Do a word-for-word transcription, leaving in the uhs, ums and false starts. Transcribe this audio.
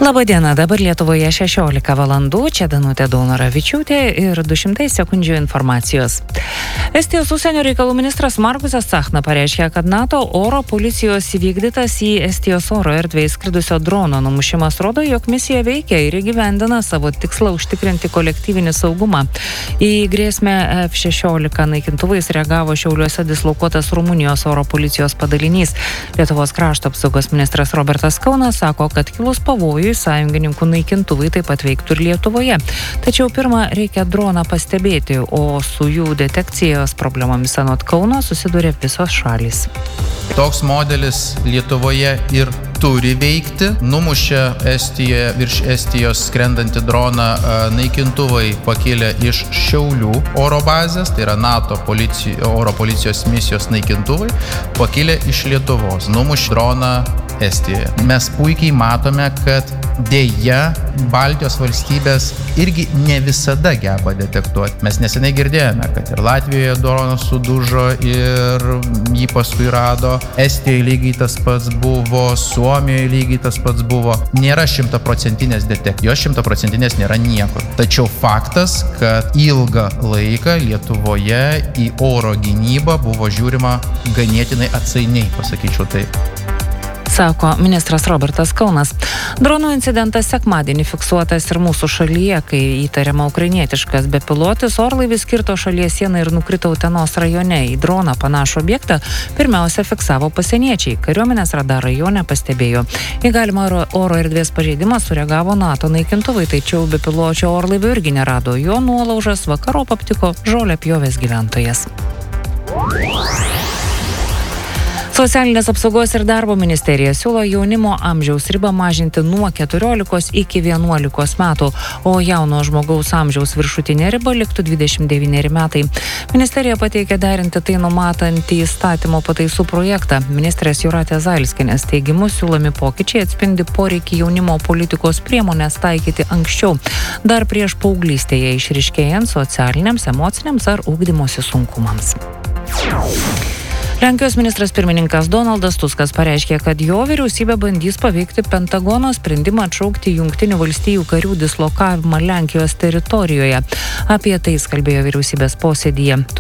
Labadiena, dabar Lietuvoje šešiolika valandų, čia Danutė Daunoravičiūtė ir du šimtai sekundžių informacijos. Estijos užsienio reikalų ministras Margusas Tsahkna pareiškė, kad NATO oro policijos įvykdytas į Estijos oro erdvę įskridusio drono numušimas rodo, jog misija veikia ir įgyvendina savo tikslą užtikrinti kolektyvinį saugumą. Į grėsmę F šešiolika naikintuvais reagavo Šiauliuose dislokuotas Rumunijos oro policijos padalinys. Lietuvos krašto apsaugos ministras Robertas Kaunas sako, kad kilus pavojui sąjungininkų naikintuvai taip pat veiktų ir Lietuvoje. Tačiau pirmą reikia droną pastebėti, o su jų detekcijos problemomis anot Kauno susiduria visos šalys. Toks modelis Lietuvoje ir turi veikti. Numušė Estijoje, virš Estijos skrendantį droną naikintuvai pakilę iš Šiaulių oro bazės, tai yra NATO policijos, oro policijos misijos naikintuvai, pakilę iš Lietuvos. Numušė droną Estijoje. Mes puikiai matome, kad dėja Baltijos valstybės irgi ne visada geba detektuoti. Mes neseniai girdėjome, kad ir Latvijoje dronas sudužo ir jį paskui rado. Estijoje lygiai tas pats buvo, Suomijoje lygiai tas pats buvo. Nėra šimtaprocentinės detekcijos, jos šimtaprocentinės nėra niekur. Tačiau faktas, kad ilgą laiką Lietuvoje į oro gynybą buvo žiūrima ganėtinai atsainiai, pasakyčiau taip. Sako ministras Robertas Kaunas. Dronų incidentas sekmadienį fiksuotas ir mūsų šalyje, kai įtariama ukrainietiškas bepilotis orlaivis kirto šalies sieną ir nukrito Utenos rajone. Į droną panašų objektą pirmiausia fiksavo pasieniečiai. Kariuomenės radarai jo nepastebėjo. Į galimą oro erdvės pažeidimą sureagavo NATO naikintuvai, tačiau bepiločio orlaivio irgi nerado. Jo nuolaužas vakarop aptiko Žoliapjovės gyventojas. Socialinės apsaugos ir darbo ministerija siūlo jaunimo amžiaus ribą mažinti nuo keturiolikos iki vienuolikos metų, o jauno žmogaus amžiaus viršutinė riba liktų dvidešimt devyneri metai. Ministerija pateikė derinti tai numatantį įstatymo pataisų projektą. Ministrės Jūratės Zailskienės teigimu siūlomi pokyčiai atspindi poreikį jaunimo politikos priemonės taikyti anksčiau, dar prieš paauglystėje išryškėjant socialiniams, emociniams ar ugdymosi sunkumams. Lenkijos ministras pirmininkas Donaldas Tuskas pareiškė, kad jo vyriausybė bandys paveikti Pentagono sprendimą atšaukti Jungtinių valstijų karių dislokavimą Lenkijos teritorijoje. Apie tai jis kalbėjo vyriausybės posėdyje.